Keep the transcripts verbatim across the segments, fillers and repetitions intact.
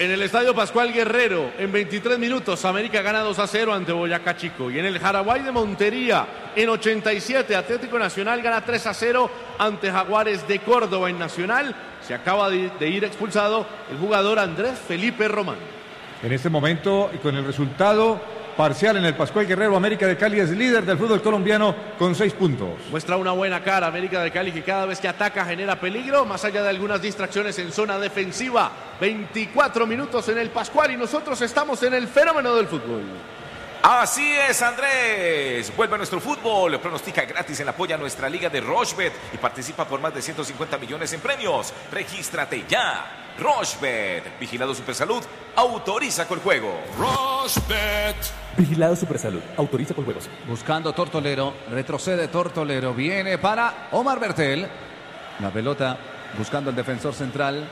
En el Estadio Pascual Guerrero, en veintitrés minutos, América gana dos a cero ante Boyacá Chico. Y en el Jaraguay de Montería, en ochenta y siete, Atlético Nacional gana tres a cero ante Jaguares de Córdoba. En Nacional se acaba de, de ir expulsado el jugador Andrés Felipe Román. En este momento, con el resultado parcial en el Pascual Guerrero, América de Cali es líder del fútbol colombiano con seis puntos. Muestra una buena cara América de Cali, que cada vez que ataca genera peligro, más allá de algunas distracciones en zona defensiva. veinticuatro minutos en el Pascual y nosotros estamos en el fenómeno del fútbol. Así es, Andrés. Vuelve a nuestro fútbol. Pronostica gratis en apoya a nuestra liga de Rochebet y participa por más de ciento cincuenta millones en premios. Regístrate ya. Rochebet. Vigilado Supersalud. Autoriza con juego. Rochebet. Vigilado Supersalud. Autoriza con juegos. Buscando Tortolero. Retrocede Tortolero. Viene para Omar Bertel. La pelota buscando el defensor central.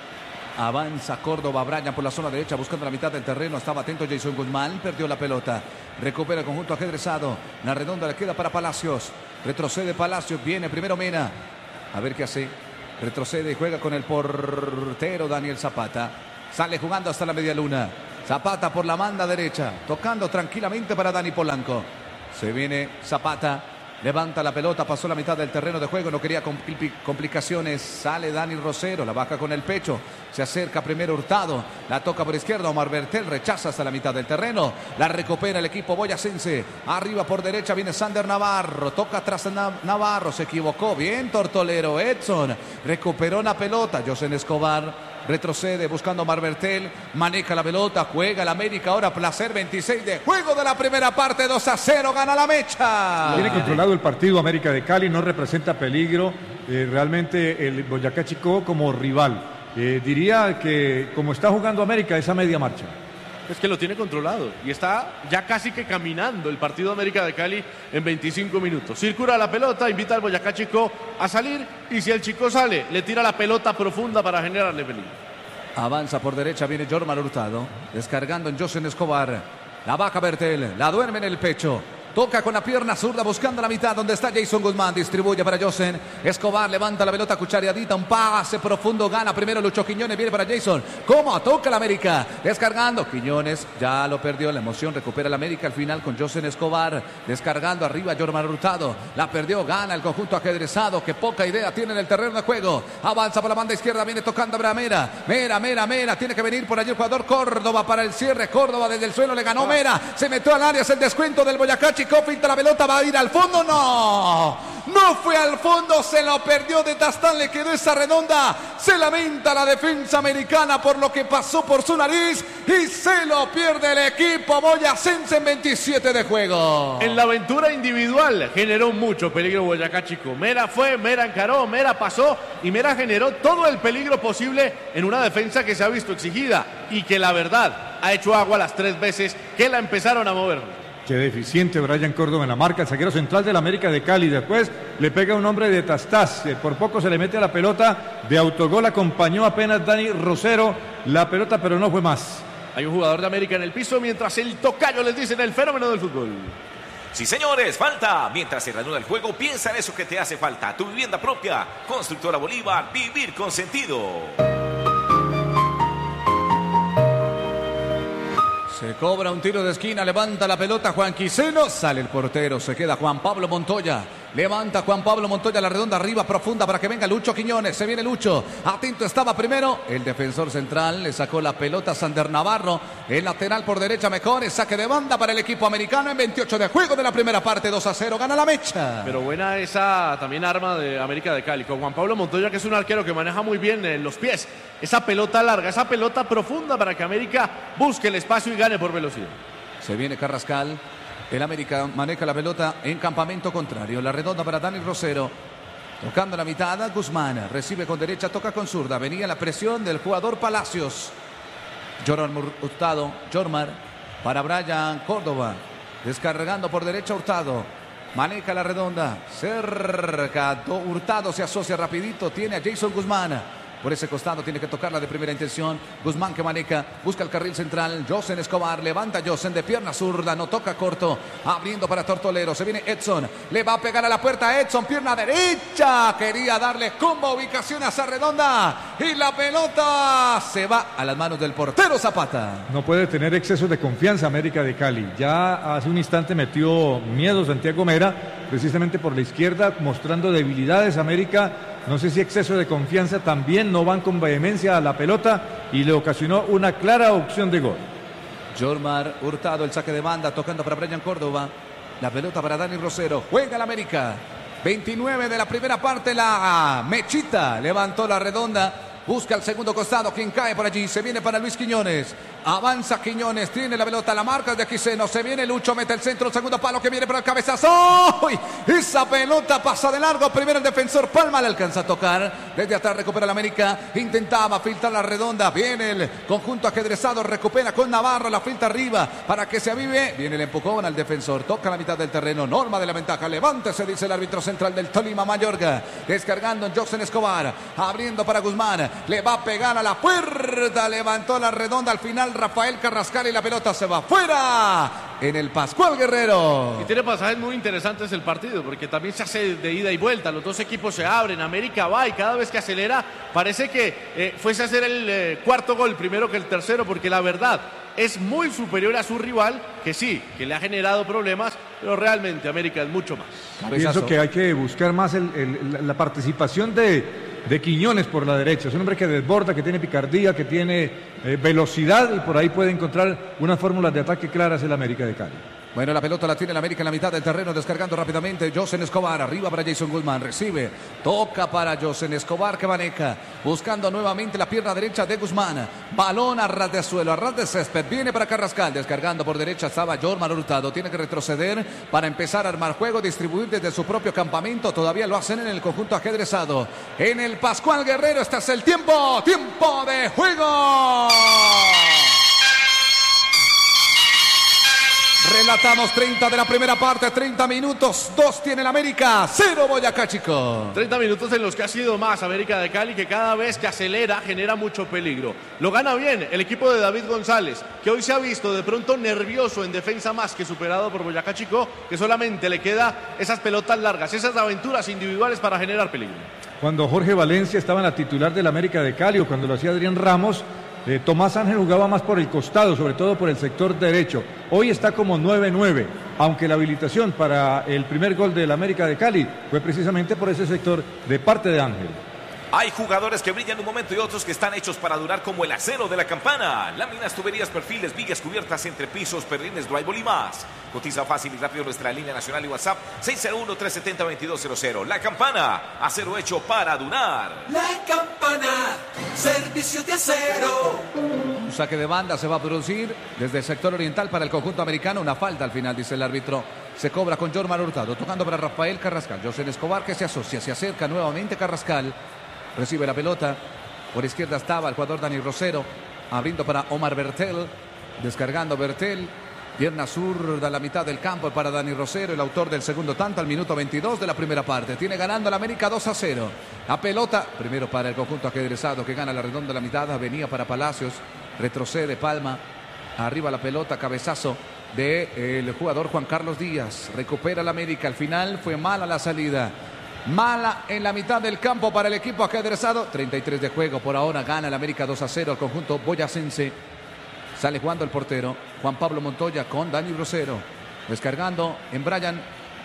Avanza Córdoba, Brian por la zona derecha buscando la mitad del terreno. Estaba atento Jason Guzmán, perdió la pelota. Recupera el conjunto ajedrezado. La redonda le queda para Palacios. Retrocede Palacios, viene primero Mena. A ver qué hace. Retrocede y juega con el portero Daniel Zapata. Sale jugando hasta la media luna. Zapata por la banda derecha, tocando tranquilamente para Dani Polanco. Se viene Zapata. Levanta la pelota, pasó la mitad del terreno de juego, no quería compl- complicaciones. Sale Dani Rosero, la baja con el pecho. Se acerca primero Hurtado, la toca por izquierda. Omar Bertel rechaza hasta la mitad del terreno. La recupera el equipo boyacense. Arriba por derecha viene Sander Navarro. Toca atrás Navarro, se equivocó. Bien Tortolero, Edson. Recuperó la pelota, Josen Escobar. Retrocede buscando a Omar Bertel, maneja la pelota, juega el América, ahora placer, veintiséis de juego de la primera parte, dos a cero, gana la Mecha. Tiene controlado el partido América de Cali, no representa peligro, eh, realmente el Boyacá Chico como rival. Eh, diría que como está jugando América, esa media marcha. Es que lo tiene controlado y está ya casi que caminando el partido América de Cali en veinticinco minutos. Circula la pelota, invita al Boyacá Chico a salir y si el Chico sale, le tira la pelota profunda para generarle peligro. Avanza por derecha, viene Jorman Hurtado, descargando en Josen Escobar. La baja Bertel, la duerme en el pecho. Toca con la pierna zurda buscando la mitad donde está Jason Guzmán. Distribuye para Josen. Escobar levanta la pelota cuchareadita. Un pase profundo. Gana primero Lucho Quiñones. Viene para Jason. ¿Cómo? Toca la América. Descargando. Quiñones ya lo perdió. La emoción recupera la América al final con Josen Escobar. Descargando arriba Jorman Hurtado. La perdió. Gana el conjunto ajedrezado. Que poca idea tiene en el terreno de juego. Avanza por la banda izquierda. Viene tocando a Mera. Mera, Mera, Mera. Tiene que venir por allí el jugador Córdoba para el cierre. Córdoba desde el suelo le ganó Mera. Se metió al área. Es el descuento del Boyacá Chico. Pinta la pelota, va a ir al fondo, no, no fue al fondo, se lo perdió de Tastán, le quedó esa redonda, se lamenta la defensa americana por lo que pasó por su nariz y se lo pierde el equipo boyacense en veintisiete de juego. En la aventura individual generó mucho peligro Boyacá Chico, Mera fue, Mera encaró, Mera pasó y Mera generó todo el peligro posible en una defensa que se ha visto exigida y que la verdad ha hecho agua las tres veces que la empezaron a mover. Qué deficiente Brian Córdoba en la marca, el zaguero central del América de Cali. Después le pega un hombre de Tastás, por poco se le mete la pelota, de autogol acompañó apenas Dani Rosero la pelota, pero no fue más. Hay un jugador de América en el piso mientras el tocayo les dice en el fenómeno del fútbol. Sí, señores, falta. Mientras se reanuda el juego, piensa en eso que te hace falta. Tu vivienda propia. Constructora Bolívar, vivir con sentido. Se cobra un tiro de esquina, levanta la pelota Juan Quiseno, sale el portero, se queda Juan Pablo Montoya. Levanta Juan Pablo Montoya la redonda arriba profunda para que venga Lucho Quiñones. Se viene Lucho. Atento estaba primero. El defensor central le sacó la pelota a Sander Navarro. El lateral por derecha mejor. El saque de banda para el equipo americano en veintiocho de juego de la primera parte. dos a cero. Gana la Mecha. Pero buena esa también arma de América de Cali. Con Juan Pablo Montoya, que es un arquero que maneja muy bien eh, los pies. Esa pelota larga, esa pelota profunda para que América busque el espacio y gane por velocidad. Se viene Carrascal. El América maneja la pelota en campamento contrario. La redonda para Dani Rosero. Tocando la mitad, Guzmán. Recibe con derecha, toca con zurda. Venía la presión del jugador Palacios. Jorman Hurtado. Jorman para Brian Córdoba. Descargando por derecha Hurtado. Maneja la redonda. Cerca. Hurtado se asocia rapidito. Tiene a Jason Guzmán. por ese costado, tiene que tocarla de primera intención. Guzmán que maneja, busca el carril central. Josen Escobar, levanta Josen de pierna zurda, no toca corto, abriendo para Tortolero. Se viene Edson, le va a pegar a la puerta Edson, pierna derecha. Quería darle como ubicación a esa redonda y la pelota se va a las manos del portero Zapata. No puede tener exceso de confianza América de Cali. Ya hace un instante metió miedo Santiago Mera, precisamente por la izquierda, mostrando debilidades América. No sé si exceso de confianza, también no van con vehemencia a la pelota y le ocasionó una clara opción de gol. Jormar Hurtado, el saque de banda, tocando para Brian Córdoba. La pelota para Dani Rosero. Juega el América. veintinueve de la primera parte, la Mechita levantó la redonda. Busca el segundo costado, quien cae por allí, se viene para Luis Quiñones, avanza Quiñones, tiene la pelota, la marca de Quiseno, se viene Lucho, mete el centro, el segundo palo que viene para el cabezazo. ¡Uy! Esa pelota pasa de largo, primero el defensor Palma le alcanza a tocar, desde atrás recupera la América, intentaba filtrar la redonda, viene el conjunto ajedrezado, recupera con Navarro, la filtra arriba para que se avive, viene el empujón al defensor, toca la mitad del terreno, Norma de la ventaja, levántese, dice el árbitro central del Tolima, Mayorga, descargando en Josen Escobar, abriendo para Guzmán, le va a pegar a la puerta, levantó la redonda al final Rafael Carrascal y la pelota se va fuera en el Pascual Guerrero. Y tiene pasajes muy interesantes el partido, porque también se hace de ida y vuelta, los dos equipos se abren, América va y cada vez que acelera parece que eh, fuese a hacer el eh, cuarto gol primero que el tercero, porque la verdad es muy superior a su rival, que sí, que le ha generado problemas, pero realmente América es mucho más. Pienso que hay que buscar más el, el, la participación de de Quiñones por la derecha. Es un hombre que desborda, que tiene picardía, que tiene eh, velocidad y por ahí puede encontrar unas fórmulas de ataque claras el América de Cali. Bueno, la pelota la tiene el América en la mitad del terreno, descargando rápidamente Josen Escobar, arriba para Jason Guzmán, recibe, toca para Josen Escobar que maneja, buscando nuevamente la pierna derecha de Guzmán, balón a ras de suelo, a ras de césped, viene para Carrascal, descargando por derecha estaba Jorman Hurtado, tiene que retroceder para empezar a armar juego, distribuir desde su propio campamento, todavía lo hacen en el conjunto ajedrezado, en el Pascual Guerrero, este es el tiempo, tiempo de juego. Relatamos treinta de la primera parte, treinta minutos, dos tiene el América, cero Boyacá Chico. treinta minutos en los que ha sido más América de Cali, que cada vez que acelera genera mucho peligro. Lo gana bien el equipo de David González, que hoy se ha visto de pronto nervioso en defensa más que superado por Boyacá Chico, que solamente le queda esas pelotas largas, esas aventuras individuales para generar peligro. Cuando Jorge Valencia estaba en la titular del América de Cali o cuando lo hacía Adrián Ramos, Eh, Tomás Ángel jugaba más por el costado, sobre todo por el sector derecho. Hoy está como nueve nueve, aunque la habilitación para el primer gol del América de Cali fue precisamente por ese sector de parte de Ángel. Hay jugadores que brillan un momento y otros que están hechos para durar, como el acero de la campana. Láminas, tuberías, perfiles, vigas, cubiertas, entrepisos, perrines, drywall y más. Cotiza fácil y rápido nuestra línea nacional y WhatsApp seis cero uno, tres siete cero, dos dos cero cero. La Campana, acero hecho para durar. La Campana, servicio de acero. Un saque de banda se va a producir desde el sector oriental para el conjunto americano. Una falta al final, dice el árbitro. Se cobra con Jorman Hurtado, tocando para Rafael Carrascal. Josen Escobar que se asocia, se acerca nuevamente Carrascal. Recibe la pelota, por izquierda estaba el jugador Dani Rosero, abriendo para Omar Bertel, descargando Bertel, pierna zurda a la mitad del campo para Dani Rosero, el autor del segundo tanto al minuto veintidós de la primera parte. Tiene ganando la América dos a cero. La pelota, primero para el conjunto ajedrezado que gana la redonda a la mitad, venía para Palacios, retrocede Palma, arriba la pelota, cabezazo del jugador Juan Carlos Díaz, recupera la América, al final fue mala la salida. Mala en la mitad del campo para el equipo ajedrezado. treinta y tres de juego. Por ahora gana el América dos a cero al conjunto boyacense. Sale jugando el portero Juan Pablo Montoya con Dani Rosero. Descargando en Brian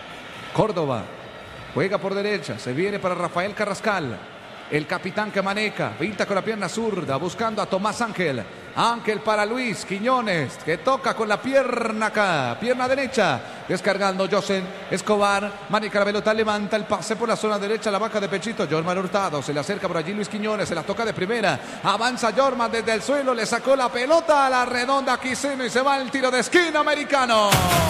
Córdoba. Juega por derecha. Se viene para Rafael Carrascal. El capitán que maneja. Pinta con la pierna zurda. Buscando a Tomás Ángel. Ángel para Luis Quiñones, que toca con la pierna acá, pierna derecha, descargando Josen Escobar, maneja la pelota, levanta el pase por la zona derecha, la baja de pechito, Jorman Hurtado, se le acerca por allí Luis Quiñones, se la toca de primera, avanza Jorman desde el suelo, le sacó la pelota a la redonda Quiseno y se va el tiro de esquina americano.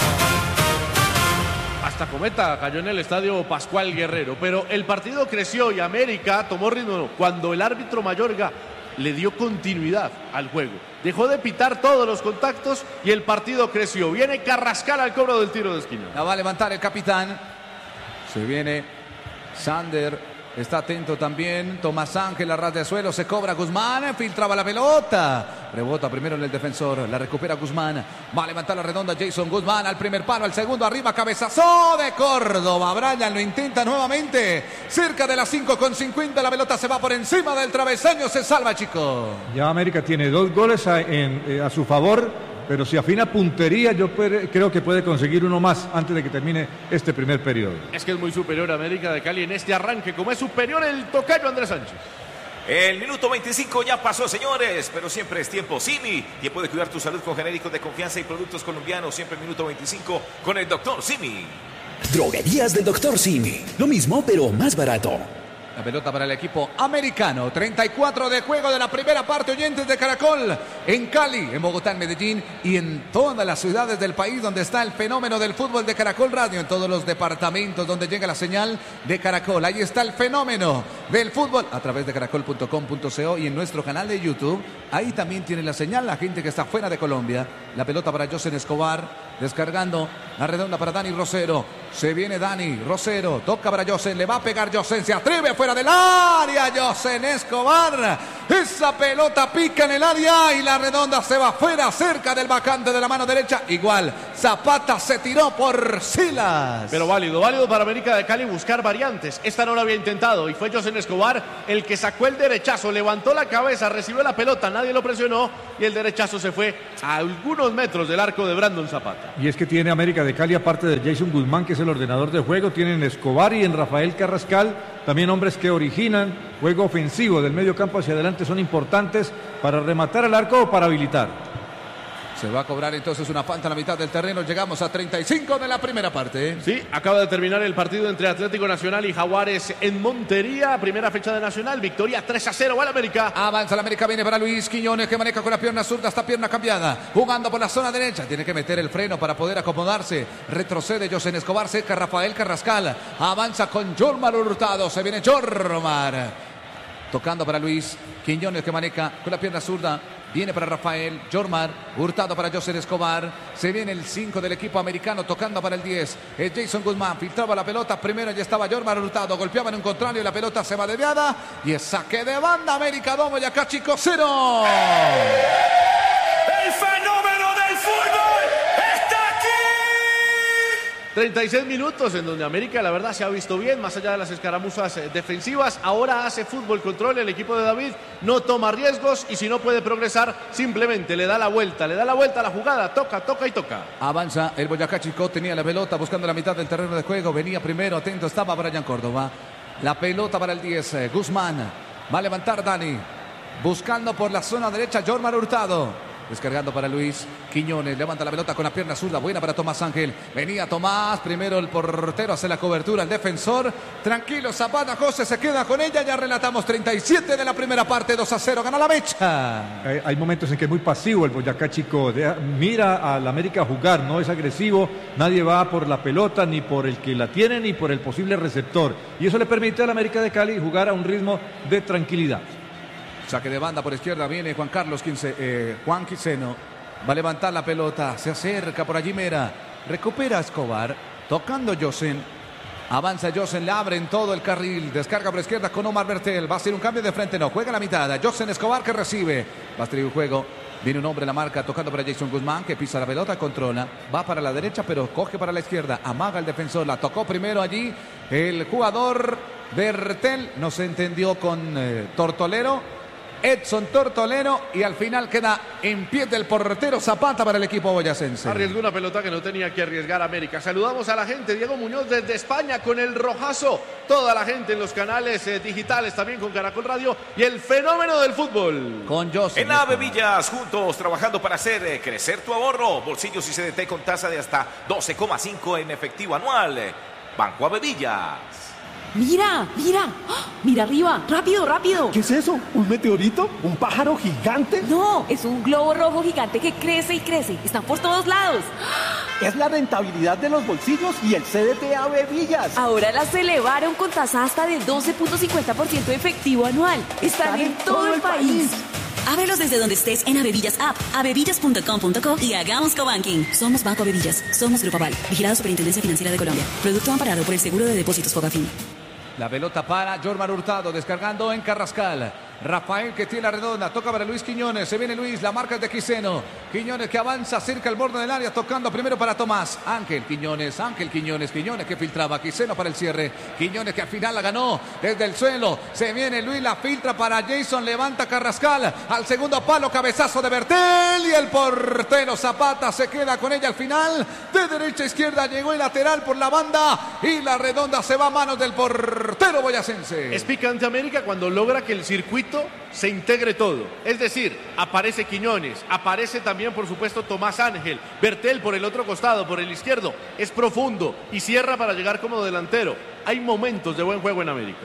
Hasta cometa cayó en el estadio Pascual Guerrero, pero el partido creció y América tomó ritmo cuando el árbitro Mayorga le dio continuidad al juego. Dejó de pitar todos los contactos y el partido creció. Viene Carrascal al cobro del tiro de esquina. La va a levantar el capitán. Se viene Sander Está atento también Tomás Ángel, a ras de suelo, se cobra Guzmán, filtraba la pelota. Rebota primero en el defensor, la recupera Guzmán. Va a levantar la redonda Jason Guzmán al primer palo, al segundo arriba, cabezazo de Córdoba. Brian lo intenta nuevamente. Cerca de las cinco con cincuenta, la pelota se va por encima del travesaño, se salva, chico. Ya América tiene dos goles a, en, eh, a su favor. Pero si afina puntería, yo puede, creo que puede conseguir uno más antes de que termine este primer periodo. Es que es muy superior a América de Cali en este arranque, como es superior el tocayo Andrés Sánchez. El minuto veinticinco ya pasó, señores, pero siempre es tiempo Simi. Tiempo de cuidar tu salud con genéricos de confianza y productos colombianos. Siempre minuto veinticinco con el doctor Simi. Droguerías del doctor Simi. Lo mismo, pero más barato. La pelota para el equipo americano. treinta y cuatro de juego de la primera parte, oyentes de Caracol. En Cali, en Bogotá, en Medellín y en todas las ciudades del país donde está el fenómeno del fútbol de Caracol Radio. En todos los departamentos donde llega la señal de Caracol. Ahí está el fenómeno del fútbol a través de caracol punto com punto co y en nuestro canal de YouTube. Ahí también tiene la señal la gente que está fuera de Colombia. La pelota para José Escobar. Descargando la redonda para Dani Rosero. Se viene Dani Rosero. Toca para José. Le va a pegar José. Se atreve fuera del área. José Escobar. Esa pelota pica en el área y la redonda se va fuera cerca del vacante de la mano derecha. Igual Zapata se tiró por Silas. Pero válido, válido para América de Cali buscar variantes. Esta no lo había intentado y fue José Escobar el que sacó el derechazo. Levantó la cabeza, recibió la pelota. Nadie lo presionó y el derechazo se fue a algunos metros del arco de Brandon Zapata. Y es que tiene América de Cali, aparte de Jason Guzmán, que es el ordenador de juego, tienen Escobar y en Rafael Carrascal, también hombres que originan juego ofensivo del medio campo hacia adelante, son importantes para rematar el arco o para habilitar. Se va a cobrar entonces una falta en la mitad del terreno. Llegamos a treinta y cinco de la primera parte. Sí, acaba de terminar el partido entre Atlético Nacional y Jaguares en Montería. Primera fecha de Nacional, victoria tres a cero al América. Avanza la América, viene para Luis Quiñones que maneja con la pierna zurda, esta pierna cambiada. Jugando por la zona derecha, tiene que meter el freno para poder acomodarse. Retrocede José Escobar, cerca Rafael Carrascal. Avanza con Jormar Hurtado, se viene Jormar. Tocando para Luis Quiñones que maneja con la pierna zurda. Viene para Rafael, Jormar, Hurtado para José Escobar. Se viene el cinco del equipo americano tocando para el diez. Es Jason Guzmán, filtraba la pelota. Primero ya estaba Jormar Hurtado. Golpeaba en un contrario y la pelota se va desviada. Y es saque de banda. América dos, Boyacá Chico cero. El fenómeno del fútbol está aquí. treinta y seis minutos en donde América la verdad se ha visto bien, más allá de las escaramuzas eh, defensivas. Ahora hace fútbol control el equipo de David, no toma riesgos y si no puede progresar simplemente le da la vuelta, le da la vuelta a la jugada, toca, toca y toca. Avanza el Boyacá Chico, tenía la pelota buscando la mitad del terreno de juego, venía primero, atento estaba Brian Córdoba. La pelota para el diez, eh, Guzmán, va a levantar Dani, buscando por la zona derecha Jormar Hurtado. Descargando para Luis Quiñones, levanta la pelota con la pierna zurda, buena para Tomás Ángel. Venía Tomás, primero el portero hace la cobertura, el defensor. Tranquilo, Zapata, José se queda con ella. Ya relatamos treinta y siete de la primera parte, dos a cero, gana la mecha. Hay, hay momentos en que es muy pasivo el Boyacá Chico, deja, mira al América jugar, no es agresivo, nadie va por la pelota, ni por el que la tiene, ni por el posible receptor. Y eso le permite al América de Cali jugar a un ritmo de tranquilidad. Saque de banda por izquierda, viene Juan Carlos Quince, eh, Juan Quiseno. Va a levantar la pelota, se acerca por allí Mera. Recupera Escobar, tocando Josen. Avanza Josen, le abre en todo el carril. Descarga por izquierda con Omar Bertel. Va a ser un cambio de frente, no, juega la mitad. Josen Escobar que recibe. Va a estar el juego. Viene un hombre en la marca tocando para Jason Guzmán que pisa la pelota, controla. Va para la derecha pero coge para la izquierda. Amaga el defensor, la tocó primero allí. El jugador Bertel no se entendió con eh, Tortolero. Edson Tortolero y al final queda en pie del portero Zapata para el equipo boyacense. Arriesgó una pelota que no tenía que arriesgar América. Saludamos a la gente, Diego Muñoz desde España con el rojazo. Toda la gente en los canales eh, digitales también con Caracol Radio y el fenómeno del fútbol. Con José. En Avevillas, juntos trabajando para hacer eh, crecer tu ahorro. Bolsillos y C D T con tasa de hasta doce coma cinco en efectivo anual. Banco Avevillas. Mira, mira, ¡oh! Mira arriba, rápido, rápido. ¿Qué es eso? ¿Un meteorito? ¿Un pájaro gigante? No, es un globo rojo gigante que crece y crece. Están por todos lados. Es la rentabilidad de los bolsillos y el C D T Avevillas. Ahora las elevaron con tasa hasta de doce punto cincuenta por ciento efectivo anual. Están, Están en, en todo, todo el país. país. Ábrelos desde donde estés en Avevillas App, avevillas punto com punto co y hagamos cobanking. Somos Banco Avevillas, somos Grupo Aval, vigilado Superintendencia Financiera de Colombia. Producto amparado por el Seguro de Depósitos Fogafín. La pelota para Jorman Hurtado, descargando en Carrascal. Rafael que tiene la redonda, toca para Luis Quiñones, se viene Luis, la marca es de Quiseno. Quiñones que avanza cerca al borde del área, tocando primero para Tomás. Ángel Quiñones, Ángel Quiñones, Quiñones que filtraba, Quiseno para el cierre. Quiñones que al final la ganó desde el suelo. Se viene Luis, la filtra para Jason, levanta Carrascal. Al segundo palo, cabezazo de Bertel y el portero Zapata se queda con ella al final. De derecha a izquierda llegó el lateral por la banda y la redonda se va a manos del portero boyacense. Es picante América cuando logra que el circuito se integre todo. Es decir, aparece Quiñones, aparece también por supuesto Tomás Ángel, Bertel por el otro costado, por el izquierdo, es profundo y cierra para llegar como delantero. Hay momentos de buen juego en América.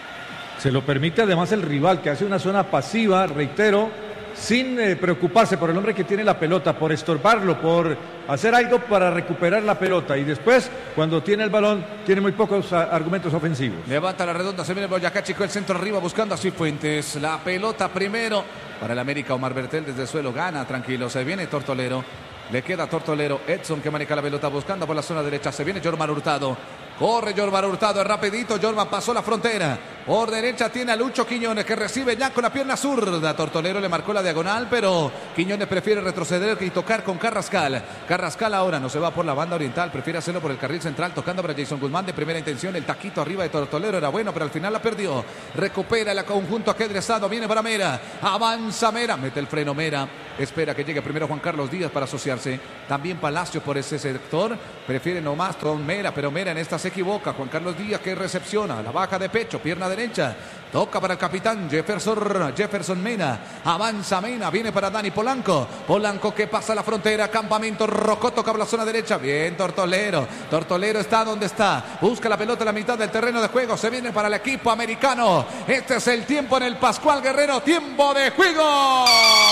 Se lo permite además el rival, que hace una zona pasiva, reitero, sin eh, preocuparse por el hombre que tiene la pelota, por estorbarlo, por hacer algo para recuperar la pelota. Y después, cuando tiene el balón, tiene muy pocos a, argumentos ofensivos. Levanta la redonda, se viene Boyacá Chico, el centro arriba buscando a Cifuentes. La pelota primero para el América. Omar Bertel desde el suelo gana, tranquilo. Se viene Tortolero. Le queda Tortolero. Edson que maneja la pelota buscando por la zona derecha. Se viene Jorman Hurtado. Corre Jorman Hurtado, es rapidito, Jorman pasó la frontera. Por derecha tiene a Lucho Quiñones que recibe ya con la pierna zurda. Tortolero le marcó la diagonal, pero Quiñones prefiere retroceder y tocar con Carrascal. Carrascal ahora no se va por la banda oriental, prefiere hacerlo por el carril central, tocando para Jason Guzmán de primera intención. El taquito arriba de Tortolero era bueno, pero al final la perdió. Recupera el conjunto ajedrezado, viene para Mera. Avanza Mera, mete el freno Mera. Espera que llegue primero Juan Carlos Díaz para asociarse. También Palacio por ese sector. Prefiere nomás con Mera, pero Mera en esta se equivoca. Juan Carlos Díaz que recepciona, la baja de pecho, pierna derecha. Toca para el capitán Jefferson, Jefferson Mena. Avanza Mena, viene para Dani Polanco. Polanco que pasa la frontera, campamento Rocó, toca por la zona derecha. Bien, Tortolero. Tortolero está donde está. Busca la pelota en la mitad del terreno de juego. Se viene para el equipo americano. Este es el tiempo en el Pascual Guerrero. Tiempo de juego.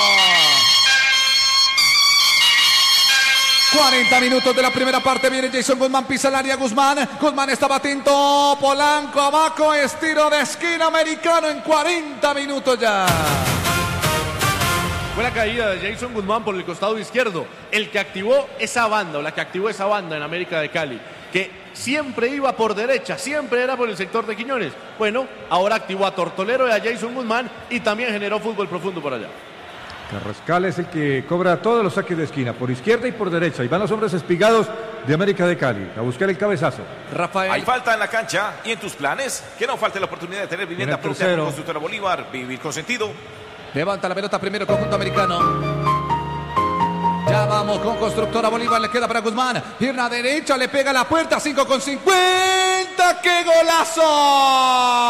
cuarenta minutos de la primera parte. Viene Jason Guzmán, pisa el área Guzmán. Guzmán estaba atento. Polanco abajo, estiro de esquina americano en cuarenta minutos ya. Fue la caída de Jason Guzmán por el costado izquierdo, el que activó esa banda, o la que activó esa banda en América de Cali, que siempre iba por derecha, siempre era por el sector de Quiñones. Bueno, ahora activó a Tortolero y a Jason Guzmán y también generó fútbol profundo por allá. Carrascal es el que cobra todos los saques de esquina, por izquierda y por derecha. Y van los hombres espigados de América de Cali a buscar el cabezazo. Rafael. Hay falta en la cancha y en tus planes. Que no falte la oportunidad de tener vivienda propia con Constructora Bolívar. Vivir con sentido. Levanta la pelota primero conjunto americano. Ya vamos con Constructora Bolívar, le queda para Guzmán. Pierna derecha, le pega a la puerta, cinco con cincuenta. ¡Qué golazo!